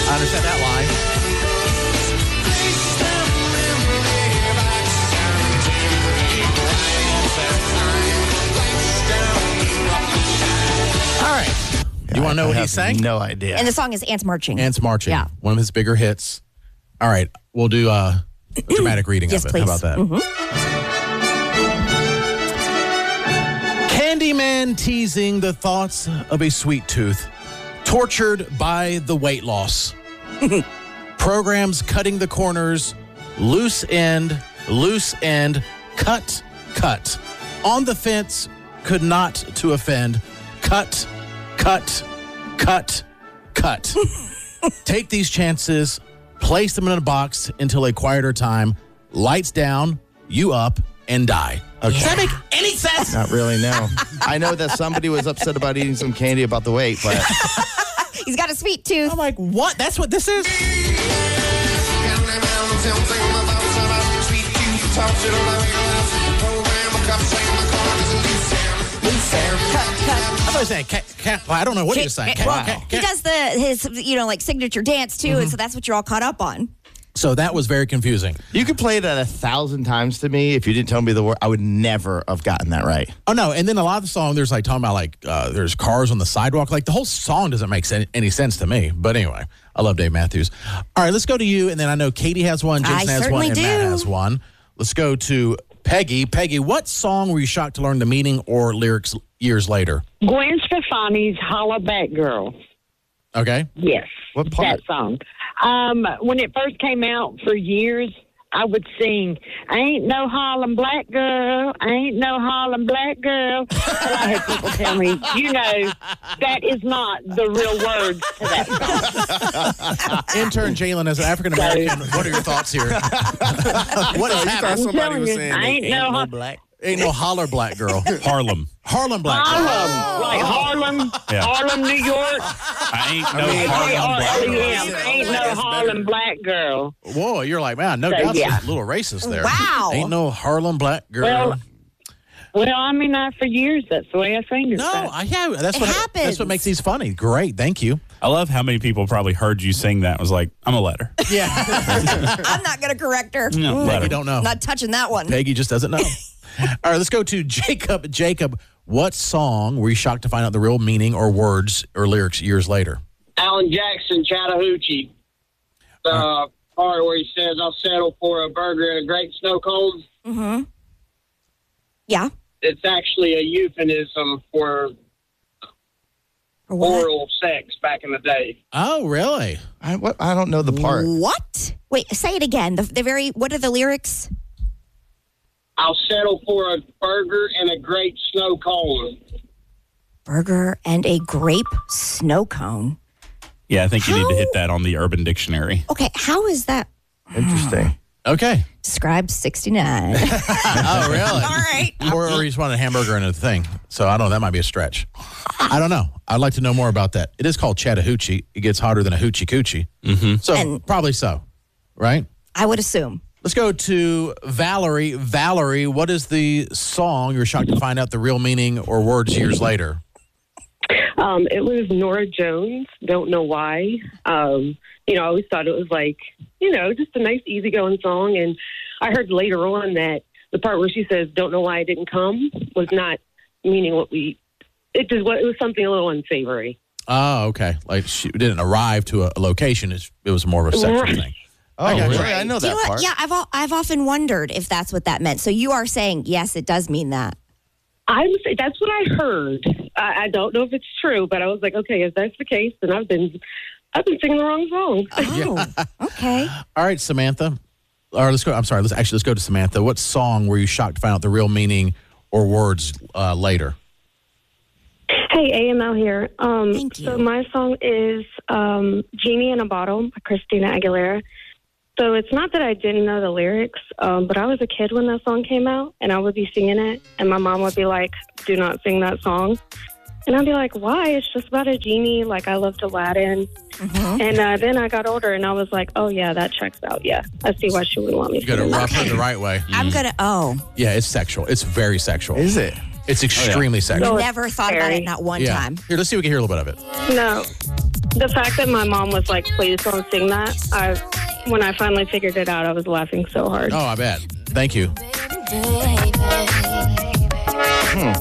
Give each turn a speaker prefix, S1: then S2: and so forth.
S1: I understand that line. All right. You want to know what he sang?
S2: No idea.
S3: And the song is Ants Marching.
S1: Ants Marching.
S3: Yeah.
S1: One of his bigger hits. All right. We'll do a dramatic reading
S3: Yes,
S1: of it.
S3: please.
S1: How about that? Candyman teasing the thoughts of a sweet tooth. Tortured by the weight loss. Programs cutting the corners. Loose end, cut, cut. On the fence, could not to offend. Cut, cut, cut, cut. Take these chances, place them in a box until a quieter time. Lights down, you up, and die.
S2: Okay.
S1: Does that make any sense?
S2: Not really, no. I know that somebody was upset about eating some candy about the weight, but...
S3: He's got a sweet tooth.
S1: I'm like, what? That's what this is? I was saying, I don't know what he was saying.
S3: He does his like signature dance too, and so that's what you're all caught up on.
S1: So that was very confusing.
S2: You could play that 1,000 times to me. If you didn't tell me the word, I would never have gotten that right.
S1: Oh, no. And then a lot of the song, there's like talking about like there's cars on the sidewalk. Like the whole song doesn't make any sense to me. But anyway, I love Dave Matthews. All right, let's go to you. And then I know Katie has one, Jason has one, and Matt has one. Let's go to Peggy. Peggy, what song were you shocked to learn the meaning or lyrics years later?
S4: Gwen Stefani's Holla Back Girl.
S1: Okay.
S4: Yes.
S2: What part?
S4: That song. When it first came out for years, I would sing, I ain't no Harlem black girl, I ain't no Harlem black girl. And I had people tell me, that is not the real words to that song.
S1: Intern Jalen, as an African-American, what are your thoughts here? What is happening?
S4: Somebody was saying, I ain't no black.
S1: Ain't no holler black girl.
S5: Harlem black girl.
S4: Harlem. Like Harlem,
S5: Yeah.
S4: Harlem, New York.
S5: I ain't no Harlem black girl.
S4: Ain't no Harlem black girl.
S1: Whoa, you're like, man, no doubt a little racist there.
S3: Wow.
S1: Ain't no Harlem black girl.
S4: Well, I mean, for years, that's the way I sang it.
S1: That's what
S3: happens.
S1: That's what makes these funny. Great, thank you.
S5: I love how many people probably heard you sing that and was like, I'm a letter.
S1: Yeah.
S3: I'm not going to correct her.
S5: No,
S1: Peggy don't know.
S3: Not touching that one.
S1: Peggy just doesn't know. All right, let's go to Jacob. Jacob, what song were you shocked to find out the real meaning or words or lyrics years later?
S6: Alan Jackson, Chattahoochee. The part where he says, I'll settle for a burger and a great snow cone.
S3: Mm-hmm. Yeah.
S6: It's actually a euphemism for oral sex back in the day.
S1: Oh, really?
S2: I don't know the part.
S3: What? Wait, say it again. What are the lyrics?
S6: I'll settle for a burger and a great snow cone.
S3: Burger and a grape snow cone.
S5: Yeah, I think you need to hit that on the Urban Dictionary.
S3: Okay, how is that?
S2: Interesting.
S1: Okay.
S3: Describe 69.
S1: Oh, really?
S3: All right.
S1: Or you just want a hamburger and a thing. So I don't know. That might be a stretch. I don't know. I'd like to know more about that. It is called Chattahoochee. It gets hotter than a hoochie coochie. Mm-hmm. So probably so, right?
S3: I would assume.
S1: Let's go to Valerie. Valerie, what is the song you're shocked to find out the real meaning or words years later?
S7: It was Nora Jones. Don't know why. I always thought it was like, just a nice, easygoing song. And I heard later on that the part where she says, don't know why I didn't come was not meaning it was something a little unsavory.
S1: Oh, okay. Like she didn't arrive to a location. It was more of a sexual thing.
S2: Oh, really? I know that part.
S3: Yeah, I've often wondered if that's what that meant. So you are saying, yes, it does mean that.
S7: I would say that's what I heard. I don't know if it's true, but I was like, okay, if that's the case, then I've been singing the wrong song.
S3: Oh, okay.
S1: All right, Samantha. Or let's go. I'm sorry. Let's go to Samantha. What song were you shocked to find out the real meaning or words later?
S8: Hey, AML here.
S3: Thank you.
S8: So my song is Genie in a Bottle by Christina Aguilera. So it's not that I didn't know the lyrics, but I was a kid when that song came out, and I would be singing it, and my mom would be like, do not sing that song. And I'd be like, why? It's just about a genie. Like, I loved Aladdin. Mm-hmm. And then I got older, and I was like, oh, yeah, that checks out. Yeah, I see why she wouldn't want me to
S1: You got to
S8: sing
S1: rough
S8: that.
S1: it the right way.
S3: I'm going to,
S1: Yeah, it's sexual. It's very sexual.
S2: Is it?
S1: It's extremely sexual.
S3: Never thought about it, not one time.
S1: Here, let's see if we can hear a little bit of it.
S8: No. The fact that my mom was like, please don't sing that, when I finally figured it out, I was laughing so hard.
S1: Oh, I bet. Thank you.